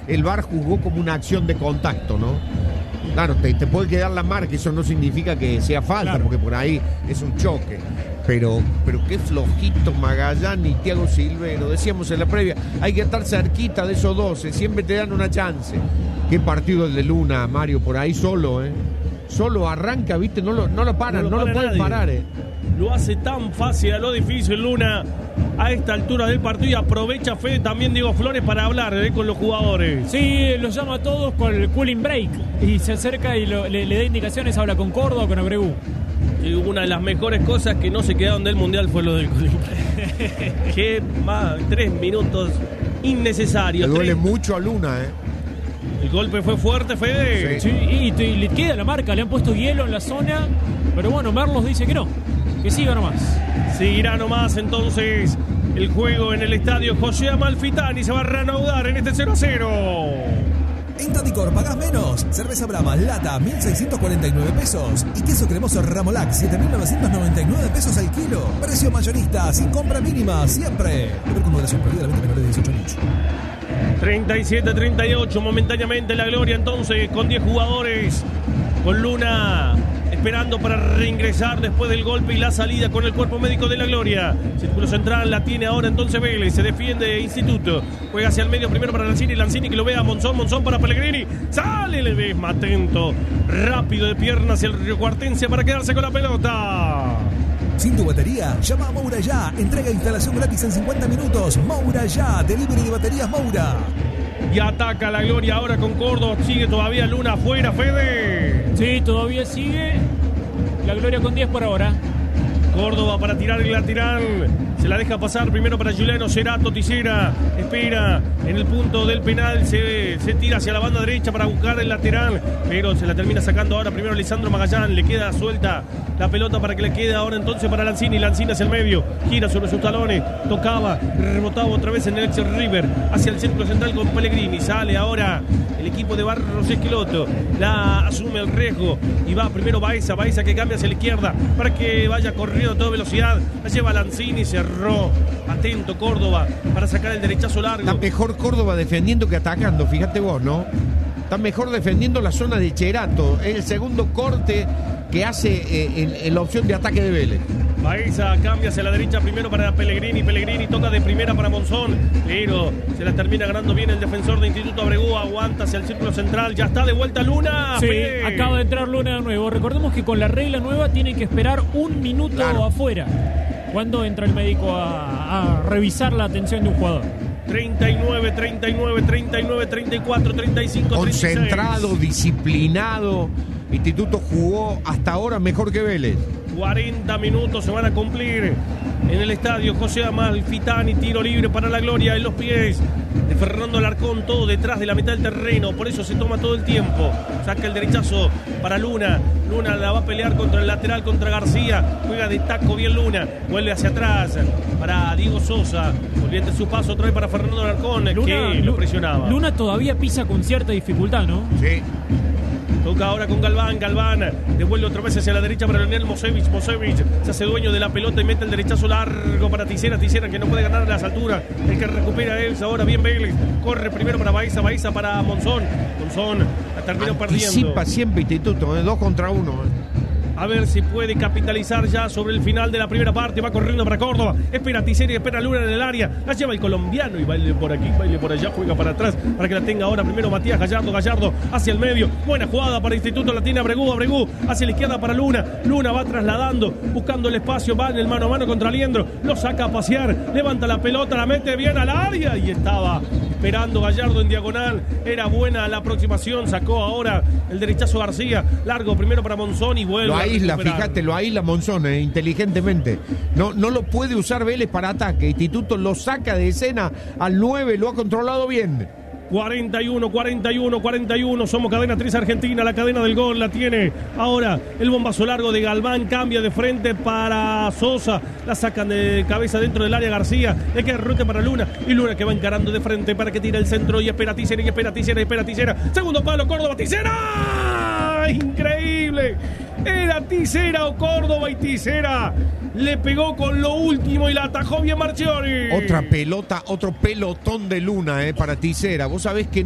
el VAR juzgó como una acción de contacto, ¿no? Claro, te puede quedar la marca, eso no significa que sea falta, claro, porque por ahí es un choque. Pero qué flojito Magallanes y Thiago Silvero. Decíamos en la previa, hay que estar cerquita de esos 12, siempre te dan una chance. Qué partido el de Luna, Mario, por ahí solo, Solo arranca, ¿viste? No lo paran, no lo pueden parar, Lo hace tan fácil a lo difícil Luna a esta altura del partido y aprovecha Fede también Diego Flores para hablar con los jugadores. Sí, los llama a todos con el cooling break y se acerca y le da indicaciones, habla con Córdoba o con Abreu. Y una de las mejores cosas que no se quedaron del Mundial fue lo del cooling break. Qué más, 3 minutos innecesarios. Le duele mucho a Luna, El golpe fue fuerte, Fede. Sí, y le queda la marca, le han puesto hielo en la zona, pero bueno, Merlos dice que no, que siga nomás. Seguirá nomás entonces el juego en el estadio José Amalfitani. Se va a reanudar en este 0-0. En Tadicor pagás menos. Cerveza Brahma, lata, 1.649 pesos. Y queso cremoso Ramolac, 7.999 pesos al kilo. Precio mayorista, sin compra mínima, siempre. Beber con moderación, prohibida la venta menores de 18 años. 37-38, momentáneamente la gloria entonces con 10 jugadores. Con Luna esperando para reingresar después del golpe y la salida con el cuerpo médico de la gloria. Círculo central la tiene ahora entonces Vélez. Se defiende Instituto. Juega hacia el medio primero para Lanzini que lo ve a Monzón para Pellegrini. Sale Ledesma, atento. Rápido de piernas hacia el Río Cuartense para quedarse con la pelota. Sin tu batería, llama a Moura Ya. Entrega instalación gratis en 50 minutos. Moura Ya, delivery de baterías Moura. Y ataca la gloria ahora con Córdoba. Sigue todavía Luna afuera, Fede. Sí, todavía sigue la gloria con 10 por ahora. Córdoba para tirar el lateral. Se la deja pasar primero para Juliano Cerato. Tisera espera en el punto del penal. Se tira hacia la banda derecha para buscar el lateral, pero se la termina sacando ahora primero Lisandro Magallanes. Le queda suelta la pelota para que le quede ahora entonces para Lanzini. Lanzini hacia el medio, gira sobre sus talones, tocaba, rebotaba otra vez en el ex River hacia el círculo central con Pellegrini. Sale ahora el equipo de Barros Esqueloto, la asume el riesgo y va primero Baeza que cambia hacia la izquierda para que vaya corriendo a toda velocidad. La lleva Lanzini, cerró, atento Córdoba para sacar el derechazo largo. Está mejor Córdoba defendiendo que atacando, fíjate vos, ¿no? Está mejor defendiendo la zona de Cerato. Es el segundo corte que hace en la opción de ataque de Vélez. Baeza cambia hacia la derecha primero para Pellegrini toca de primera para Monzón, pero se la termina ganando bien el defensor de Instituto Abreu. Aguanta hacia el círculo central, ya está de vuelta Luna. Sí, acaba de entrar Luna de nuevo. Recordemos que con la regla nueva tienen que esperar 1 minuto afuera cuando entra el médico a revisar la atención de un jugador. 39, 34, 35, concentrado, 36. Disciplinado. Instituto jugó hasta ahora mejor que Vélez. 40 minutos se van a cumplir en el estadio José Amalfitani. Tiro libre para la gloria en los pies de Fernando Alarcón, todo detrás de la mitad del terreno, por eso se toma todo el tiempo. Saca el derechazo para Luna. Luna la va a pelear contra el lateral, contra García. Juega de taco bien Luna, vuelve hacia atrás para Diego Sosa. Volviente su paso otra vez para Fernando Alarcón, que lo presionaba. Luna todavía pisa con cierta dificultad, ¿no? Sí. Toca ahora con Galván devuelve otra vez hacia la derecha para Leonel Mosevich se hace dueño de la pelota y mete el derechazo largo para Tisera que no puede ganar a las alturas. El que recupera es ahora bien Vélez, corre primero para Baeza para Monzón la terminó perdiendo. Anticipa siempre Instituto, 2 contra 1. A ver si puede capitalizar ya sobre el final de la primera parte. Va corriendo para Córdoba. Espera Tisera y espera Luna en el área. La lleva el colombiano y baile por aquí, baile por allá. Juega para atrás para que la tenga ahora primero Matías Gallardo hacia el medio. Buena jugada para Instituto. La tiene Abregu hacia la izquierda para Luna. Luna va trasladando, buscando el espacio. Va en el mano a mano contra Liendro. Lo saca a pasear. Levanta la pelota, la mete bien al área. Y estaba esperando Gallardo en diagonal. Era buena la aproximación. Sacó ahora el derechazo García. Largo primero para Monzón y vuelve. Lo aísla Monzón inteligentemente. No lo puede usar Vélez para ataque. Instituto lo saca de escena al 9, lo ha controlado bien. 41. Somos Cadena 3 Argentina, la cadena del gol la tiene ahora el bombazo largo de Galván, cambia de frente para Sosa, la sacan de cabeza dentro del área García, le queda rute para Luna y Luna que va encarando de frente para que tire el centro y espera Tisera, segundo palo Córdoba, Tisera, increíble, era Tisera o Córdoba y Tisera le pegó con lo último y la atajó bien Marchiori. Otra pelota, otro pelotón de Luna para Tisera. Vos sabés que